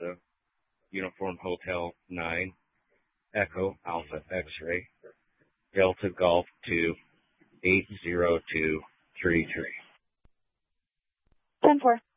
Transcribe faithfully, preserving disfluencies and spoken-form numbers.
Delta, Uniform Hotel nine, Echo Alpha X-Ray, Delta Golf two, eight zero two three three. ten four.